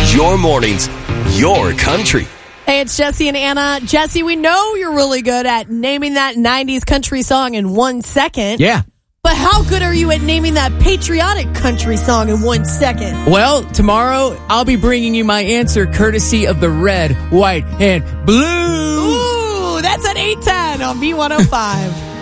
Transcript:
Your mornings, your country. Hey, it's Jesse and Anna. Jesse, we know you're really good at naming that 90s country song in 1 second. Yeah. But how good are you at naming that patriotic country song in 1 second? Well, tomorrow I'll be bringing you my answer courtesy of the red, white, and blue. Ooh, that's at 8:10 on B105.